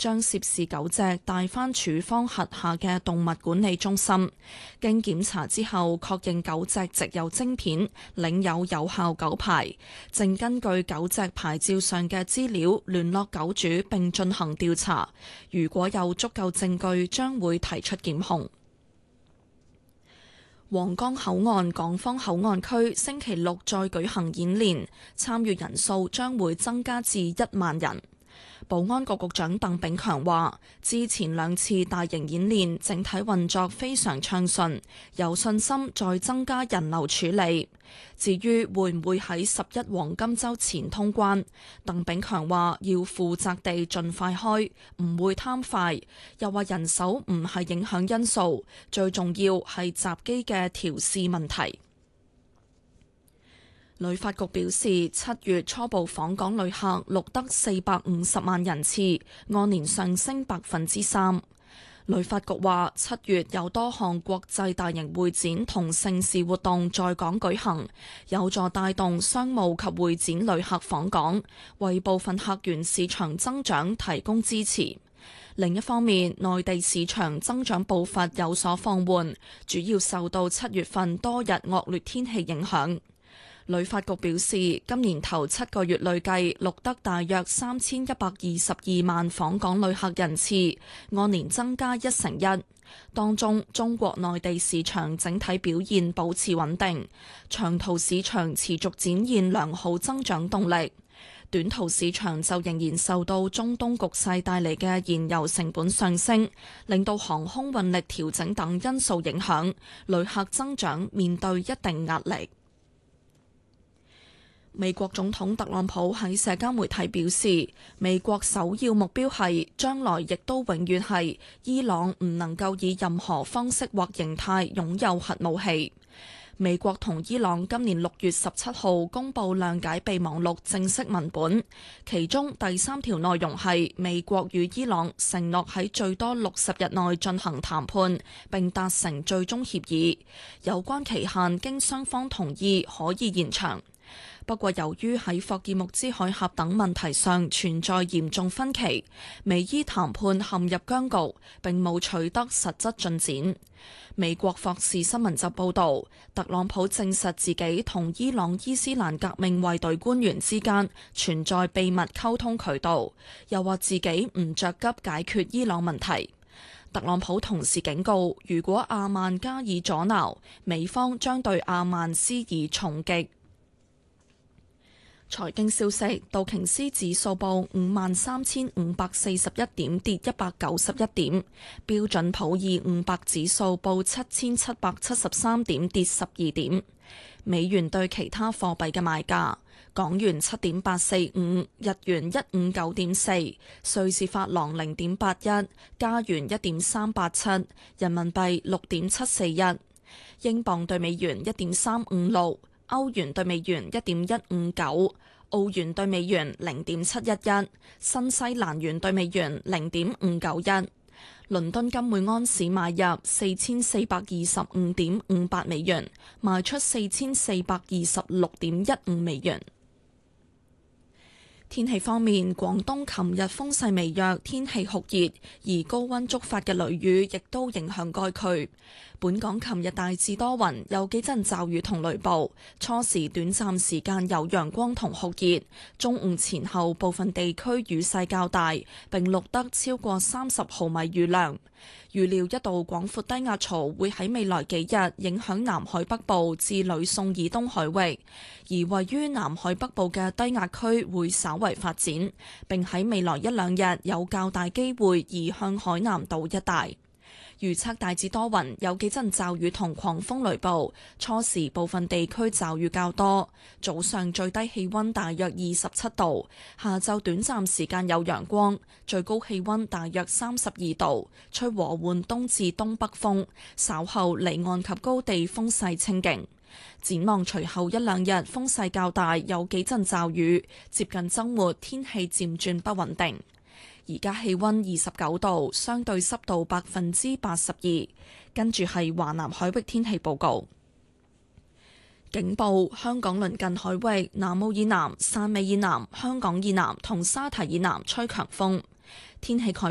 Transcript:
將涉事狗隻帶返署方轄下嘅動物管理中心，經檢查之後確認狗隻植有晶片，領有有效狗牌，正根據狗隻牌照上嘅資料聯絡狗主並進行調查，如果有足夠證據，將會提出檢控。皇崗口岸港方口岸區星期六再舉行演練，參與人數將會增加至1萬人。保安局局長鄧炳強話，之前2次大型演練整體運作非常暢順，有信心再增加人流處理。至於會唔會喺11黃金週前通關，鄧炳強話要負責地盡快開，唔會貪快。又話人手唔係影響因素，最重要係閘機嘅調試問題。旅發局表示，7月初步訪港旅客錄得450萬人次，按年上升3%。旅發局話，7月有多項國際大型會展同盛事活動在港舉行，有助帶動商務及會展旅客訪港，為部分客源市場增長提供支持。另一方面，內地市場增長步伐有所放緩，主要受到7月份多日惡劣天氣影響。旅發局表示，今年頭7個月累計錄得大約3122萬訪港旅客人次，按年增加1成1。當中，中國內地市場整體表現保持穩定，長途市場持續展現良好增長動力。短途市場就仍然受到中東局勢帶嚟嘅燃油成本上升，令到航空運力調整等因素影響，旅客增長面對一定壓力。美國總統特朗普喺社交媒體表示，美國首要目標係將來亦都永遠係伊朗唔能夠以任何方式或形態擁有核武器。美國同伊朗今年6月17號公布諒解備忘錄正式文本，其中第3條內容係美國與伊朗承諾喺最多60日內進行談判，並達成最終協議，有關期限經雙方同意可以延長。不過，由於喺霍爾木茲海峽等問題上存在嚴重分歧，美伊談判陷入僵局，並冇取得實質進展。美國霍士新聞就報導，特朗普證實自己同伊朗伊斯蘭革命衛隊官員之間存在秘密溝通渠道，又話自己唔着急解決伊朗問題。特朗普同時警告，如果阿曼加以阻撓，美方將對阿曼施以重擊。財經消息，道瓊斯指數報53,541點，跌191點；標準普爾500指數報7,773點，跌12點。美元對其他貨幣嘅賣價：港元7.845，日元159.4，瑞士法郎0.81，加元1.387，人民幣6.741，英鎊對美元1.356。歐元對美元1.159，澳元對美元0.711，新西蘭元對美元0.591。倫敦金每安士買入4425.58美元，賣出4426.15美元。天氣方面，廣東琴日風勢微弱，天氣酷熱，而高溫觸發嘅雷雨亦都影響該區。本港琴日大致多雲，有幾陣驟雨同雷暴，初時短暫時間有陽光同酷熱，中午前後部分地區雨勢較大，並錄得超過30毫米雨量。預料一道廣闊低壓槽會喺未來幾日影響南海北部至呂宋以東海域，而位於南海北部嘅低壓區會稍為發展，並喺未來1-2日有較大機會移向海南島一帶。預測大致多雲，有幾陣驟雨同狂風雷暴，初時部分地區驟雨較多，早上最低氣溫大約27度，下晝短暫時間有陽光，最高氣溫大約32度，吹和緩東至東北風，稍後離岸及高地風勢清勁。展望隨後1-2日風勢較大，有幾陣驟雨，接近週末天氣漸轉不穩定。而家氣溫29度，相對濕度82%。跟住係華南海域天氣報告。警報：香港鄰近海域、南澳以南、汕尾以南、香港以南同沙堤以南吹強風。天氣概